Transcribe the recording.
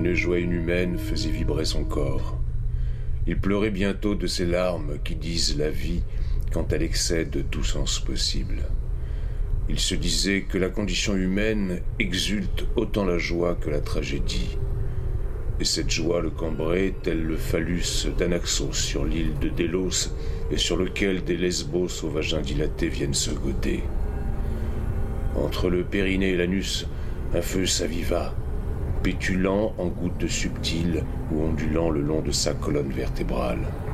une joie inhumaine faisait vibrer son corps. Il pleurait bientôt de ces larmes qui disent la vie quand elle excède tout sens possible. Il se disait que la condition humaine exulte autant la joie que la tragédie. Et cette joie le cambrait tel le phallus d'Anaxos sur l'île de Délos et sur lequel des lesbos au vagin dilaté viennent se goder. Entre le périnée et l'anus, un feu s'aviva, pétulant en gouttes subtiles ou ondulant le long de sa colonne vertébrale.